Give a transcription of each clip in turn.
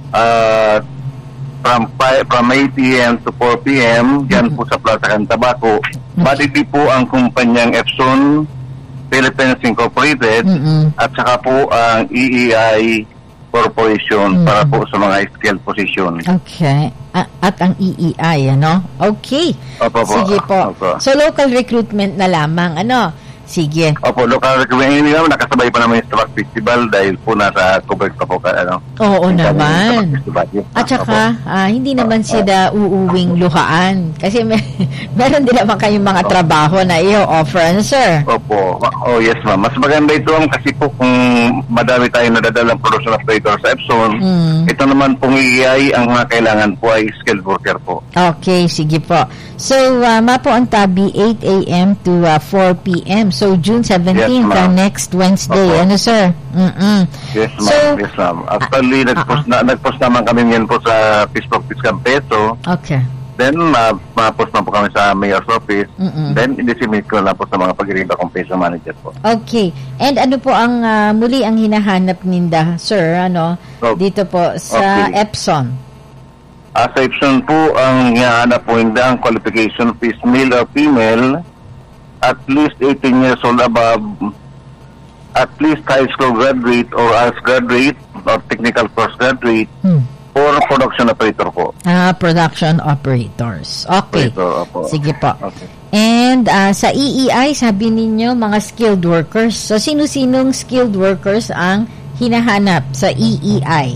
from 8 p.m. to 4 p.m. Yan po sa Plaza Cantabaco. Badidi po ang kumpanyang Epson Philippines Incorporated at saka po ang EEI Corporation para po sa mga skilled position. Okay. At ang EEI, ano? Okay. Opo, sige po. Opo. So, local recruitment na lamang, ano? Sige. Opo, local recruitment. Hindi naman nakasabay pa naman yung Stabak Festival dahil po nasa covered pa po ano. Oo naman. At saka, hindi naman sila uuwing luhaan. Kasi meron din naman kayong mga trabaho na i-offer, ano, sir? Opo. Oh, yes, ma'am. Mas maganda ito kasi po kung madami tayong nadadalang production operator sa Epson, ito naman pong EEI, ang mga kailangan po ay skilled worker po. Okay, sige po. So, mapo ang tabi 8 a.m. to 4 p.m. So, June 17, yes, next Wednesday. Opo. Ano, sir? Yes, ma'am. So, yes, ma'am. Actually, nag-post naman kami ngayon po sa Facebook page Campeso. Okay. Then, ma-post na po kami sa mayor's office. Then, i-disseminate ko na po sa mga pag-iriba kong peso manager po. Okay. And ano po ang muli ang hinahanap ninda, sir, ano, dito po sa Epson? Sa Epson po, ang hinahanap po ninda ang qualification is male or female, at least 18 years old above, at least high school graduate or as graduate or technical course graduate, or production operator po. Production operators. Okay. Sige po. Okay. And sa EEI, sabi ninyo, mga skilled workers. So, sino-sinong skilled workers ang hinahanap sa EEI?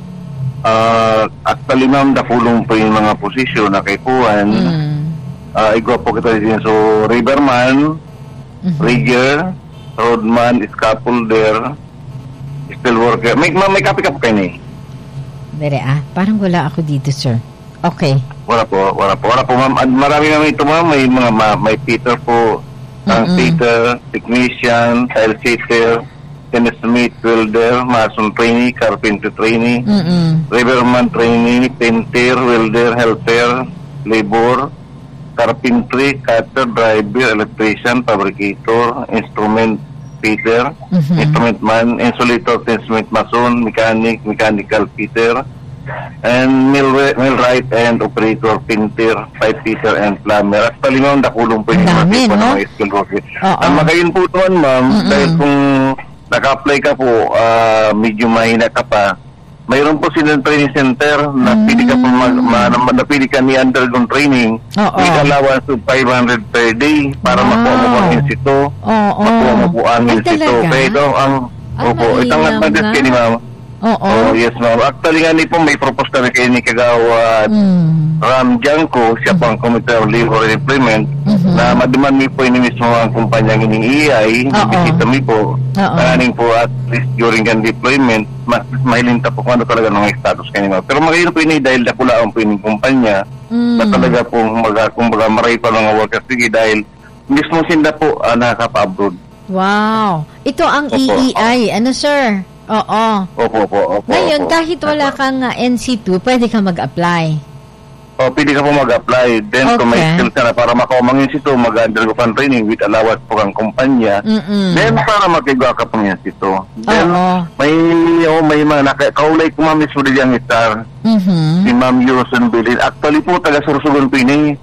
Actually, ma'am, napulong po yung mga posisyon na kay Puan. Igwa po kita din. So, riverman, rigger, roadman, scaffolder, steel worker. May copy ka po kayo ni? Dere, parang wala ako dito, sir. Okay. Wala po, ma'am. Marami naman ito, ma'am. May Peter po, Peter, technician, tile setter, smith, welder, mason trainee, carpenter trainee, riverman trainee, painter, welder, helper, labor, carpentry, cutter, driver, electrician, fabricator, instrument fitter, instrument man, insulator, tinsmith, mason, mechanic, mechanical fitter, and millwright and operator, painter, pipe fitter, and plumber. At palimang nakulong po yung mga po ng mga skill worker. Ang magayon po naman, ma'am, dahil kung naka-apply ka po, medyo mahina ka pa, mayroon po silang training center na pili ka po napili ka ni undergone training with allowance of 500 per day para makuha mo po ang insito, makuha mo po ang insito. Pero itong advantage kayo ni ma'am. Yes, ma'am. Actually nga po may propose kami kayo ni Kagawa Ram Janko, siya po ang Committee of Labor and Employment, na maduman mi po ini mismo ang kumpanyang ining EI, bisita mi po, kaning po at least during ang deployment, mahilinta po kung ano talaga ng status kanina. Pero magayon po ini dahil dakulaan po ining kumpanya, na talaga po, kumbaga maray pa mga workers, sige, dahil mismo sila po nakaka-abroad. Wow! Ito ang EEI, ano, sir? Opo. Ngayon, kahit wala kang NC2, pwede ka mag-apply. Pwede ka po mag-apply. Then, kung may skills ka na para makuha ang NC2, mag-undergo ka training with allowance po kang kumpanya. Then, para magkigawa ka po ng NC2. Then, may mga kaulay ko ma'am mismo din yung star. Si Ma'am Yuson Bilin. Actually po, taga-Sursugon po ini.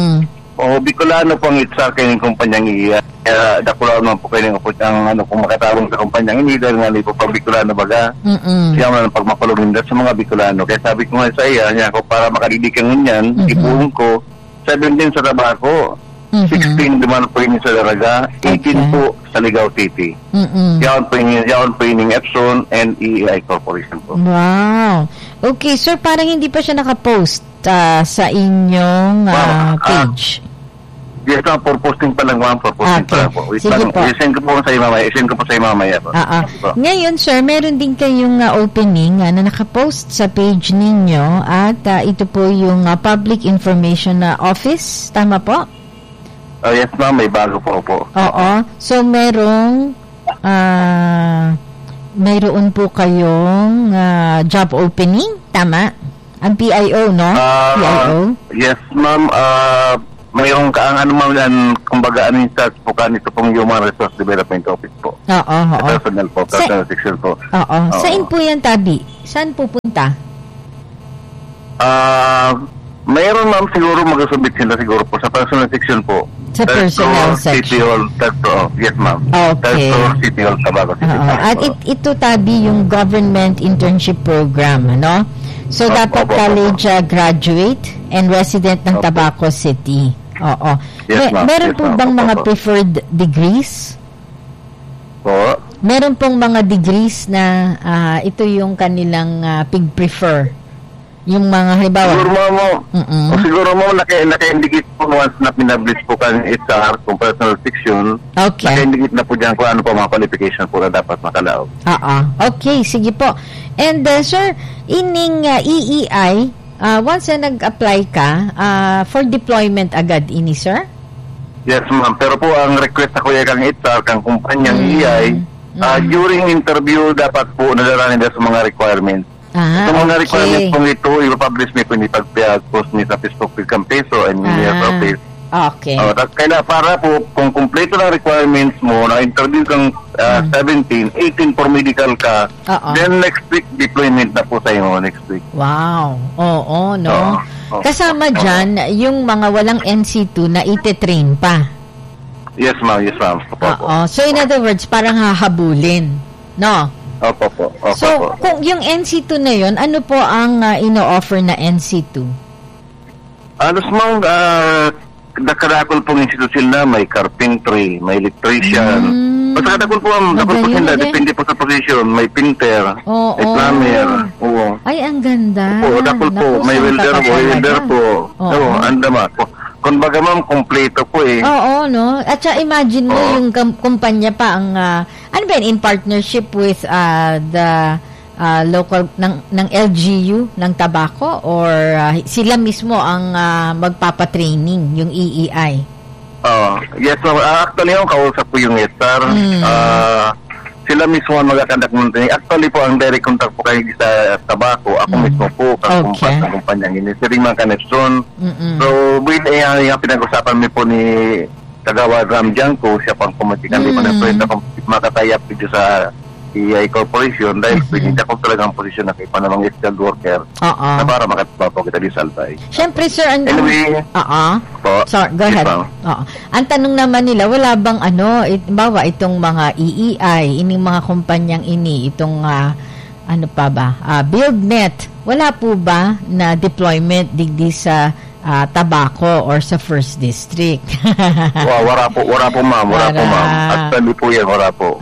Bicolano po ang itsar kayo ng kumpanyang iya. Kaya dakulao naman po kayo ng kung makatabang sa kumpanyang ini dahil nga po pag Bicolano baga. Siya man ang pagmapalungin sa mga Bicolano. Kaya sabi ko nga sa iya, niya ako para makadidikan ngunyan, ipuong ko, 17 sa Tabaco, 16 naman po yun sa Daraga, 18 po sa Ligao City. Yaon po yun Epson and EEI Corporation po. Wow. Okay, sir, parang hindi pa siya nakapost sa inyong page. Yes, for posting pa lang, ma'am. For posting pa lang po. Sige po. I-send ko po sa iyo mamaya. Ngayon, sir, meron din kayong opening na nakapost sa page ninyo at ito po yung Public Information Office. Tama po? Yes, ma'am. May bago po. So, mayroon po kayong job opening. Tama? Ang PIO, no? PIO? Yes, ma'am. Mayroong kumbaga sa pukan ito pong Human Resource Development Office po. Personal section po. Saan po yan, Tabi? Saan pupunta? Mayroon ma'am siguro mag-submit sila siguro po sa personal section po. Sa personnel section. Yes ma'am. Okay. City Hall, Tabaco City. At ito tabi yung government internship program, ano? So, dapat college graduate and resident ng Tabaco City. Oo. Yes, ma'am. Meron Yes, po ma'am. bang mga preferred degrees? Po. Meron pong mga degrees na ito yung kanilang pig-prefer. Yung mga halimbawa. Siguro mo naka-indicate po once na pinablis po kan HR kung personal section. Okay. Naka-indicate na po dyan kung ano po mga qualification po na dapat makalaog. Okay, sige po. And sir, ining EEI, once na nag-apply ka, for deployment agad ini, sir? Yes, ma'am. Pero po ang request ako kang HR, kang kumpanyang EEI, during interview dapat po nadala nila sa mga requirements. Sa mga requirements pong ito, ipapublish mo po ni pag-post ni sa Facebook Peso and Media Office. Okay. Kaya para po, kung kumpleto ng requirements mo, na-interview kang 17, 18 for medical ka, then next week, deployment na po sa inyo next week. Wow. Oo, no? Kasama dyan, yung mga walang NC2 na ite-train pa. Yes, ma'am. Yes, ma'am. So, in other words, parang hahabulin. No? Opo. So, kung yung NC2 na yun, ano po ang ino-offer na NC2? Alos mong nakadakol pong institusyon na may carpentry, may electrician. Basta kadakol po dakol po sila, depende po sa position. May painter, may plumber. Ay, ang ganda. Oo, dakol po. May welder po. Oo, andama po. Kung baga ma'am, kompleto po eh. Oo, no? At saka imagine mo yung kumpanya pa ang, ano ba yun, in partnership with the local, ng LGU, ng Tabaco, or sila mismo ang magpapatraining, yung EEI? Yes, ma'am. Actually, yung kausap ko yung SR. Sila mismo ang mag-conduct ng training. Actually po, ang direct contact po kayo sa Tabaco. Ako mismo po, kumpas ng kumpanyang ini. Si Rimang Connection. So, with yung pinag-usapan mo po ni Tagawa Ram Janko, siya pang pumatikan. Di pa na pwede akong makatayap dito sa EI Corporation dahil pinita ko talagang posisyon na kayo pa namang skilled worker na para makatawa po kita di Salbay. Siyempre, sir, anyway, sorry, go ahead. Ang tanong naman nila, wala bang bawa itong mga EEI, ining mga kumpanyang itong ano pa ba, BuildNet, wala po ba na deployment digdi sa Tabaco or sa First District? Wala po ma'am. Actually po yan, wala po.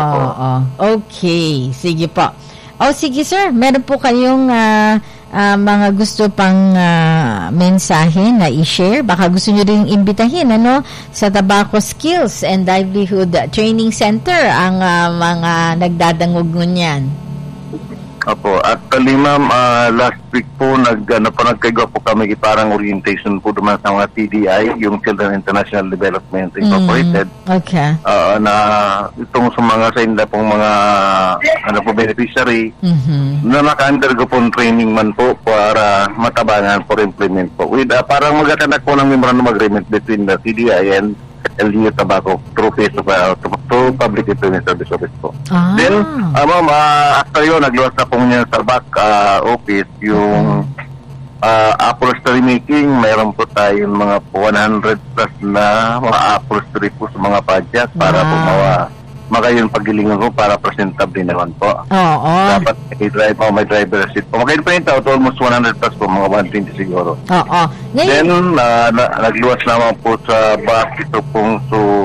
Okay, sige po. Sige sir, meron po kayong mga gusto pang mensahe na i-share? Baka gusto nyo rin imbitahin sa Tabaco Skills and Livelihood Training Center ang mga nagdadangog ngunyan. Opo. Actually, ma'am, last week po, nagkagawa po kami parang orientation po naman sa mga TDI, yung Children International Development Incorporated. Okay. Na itong sa inda pong mga beneficiary na naka-undergo po training man po para matabangan for implement po. With, parang magkatanak po ng memorandum agreement between the TDI and LGU Tabaco through Public Implement Service Office po. Then, ma'am, after yun, nagluwas na po niya sa back office yung upholstery making. Mayroon po tayong mga 100 plus na mga upholstery po sa mga padyak para po magayon pagilingan ko para presentable naman po. Dapat may driver seat po. Magayon pa rin almost 100 plus po, mga 120 siguro. Then, nagluwas naman po sa back ito pong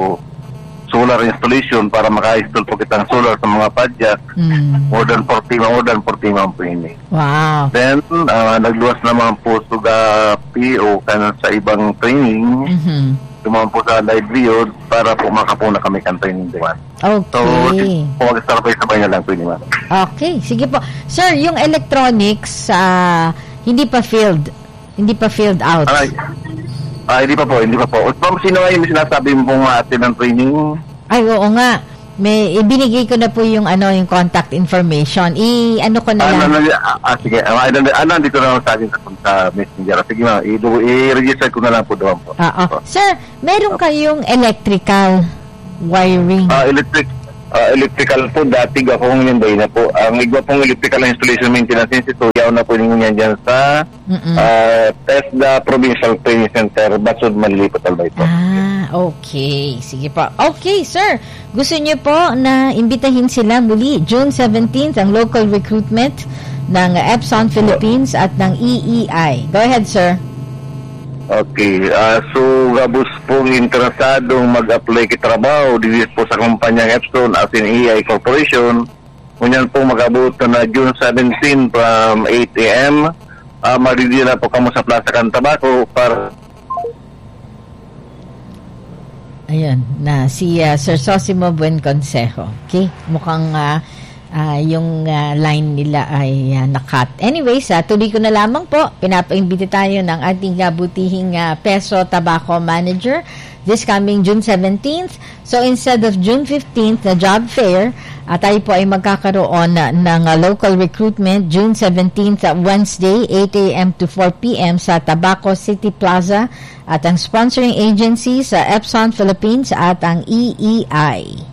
solar installation para maka-install po kitang solar sa mga padyak. More than 40 man po ini. Wow. Then, nagluwas naman po sa PO sa ibang training. Dumaan po sa livelihood para po makapuna kami kan training diwan. Okay. So, mag-sabay na lang po naman. Okay, sige po. Sir, yung electronics, hindi pa filled out. Hindi pa po. Sino nga yung sinasabi mo pong atin ng training? Ay, oo nga. Ibinigay ko na po yung yung contact information. Ano ko na lang. Sige. Nandito na sa akin sa messenger. Sige ma'am, i-register ko na lang po doon po. Sir, meron kayong electrical wiring? electrical po, dati gapong yun na po. Ang igwa pong electrical installation maintenance institute, yaw na po ninyo dyan sa TESDA Provincial Training Center, Batsud, Manili po, Talbay po. Okay. Sige po. Okay, sir. Gusto niyo po na imbitahin sila muli June 17th ang local recruitment ng Epson Philippines at ng EEI. Go ahead, sir. Okay. So, gabos pong interesadong mag-apply kitrabaho dito po sa kumpanyang Epson as in EEI Corporation. Kunyan po mag-abot na June 17 from 8 a.m. Maridila po kamo sa Plaza Cantabaco para... Ayan, na si Sir Sosimo Buen Consejo. Okay? Mukhang yung line nila ay nakat. Anyways, tuloy ko na lamang po. Pinapaimbita tayo ng ating butihing Peso Tobacco Manager this coming June 17th. So instead of June 15th na job fair, tayo po ay magkakaroon ng local recruitment June 17th Wednesday 8 a.m. to 4 p.m. sa Tabaco City Plaza at ang sponsoring agency sa Epson Philippines at ang EEI.